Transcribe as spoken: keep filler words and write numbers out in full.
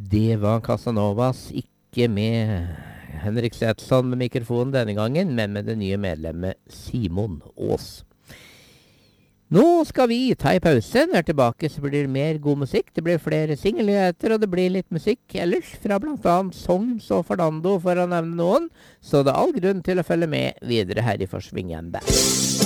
Det var Casanovas, ikke med Henrik Sætsson med mikrofonen denne gangen, men med det nye medlemmet Simon Aas. Nå skal vi ta i pause. Når tilbake så blir det mer god musikk. Det blir flere singelnyheter, og det blir litt musikk ellers fra blant annet Sogns og Fernando, for å nevne noen. Så det er all grunn til å følge med videre her i Forsvingen Band.